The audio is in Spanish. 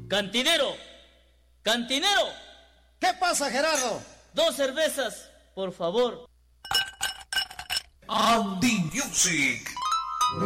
Cantinero, cantinero. ¿Qué pasa, Gerardo? 2 cervezas, por favor. Andy Music.